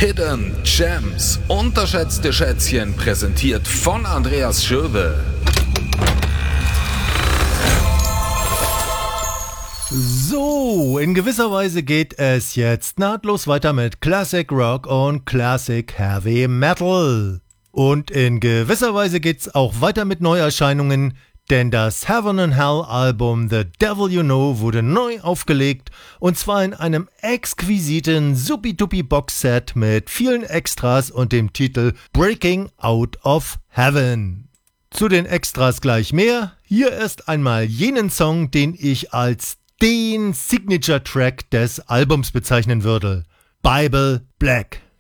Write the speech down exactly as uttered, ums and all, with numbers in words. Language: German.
Hidden Gems, unterschätzte Schätzchen, präsentiert von Andreas Schöbe. So, in gewisser Weise geht es jetzt nahtlos weiter mit Classic Rock und Classic Heavy Metal. Und in gewisser Weise geht's auch weiter mit Neuerscheinungen, denn das Heaven and Hell Album The Devil You Know wurde neu aufgelegt und zwar in einem exquisiten supi-dupi Boxset mit vielen Extras und dem Titel Breaking Out of Heaven. Zu den Extras gleich mehr. Hier erst einmal jenen Song, den ich als den Signature-Track des Albums bezeichnen würde. Bible Black.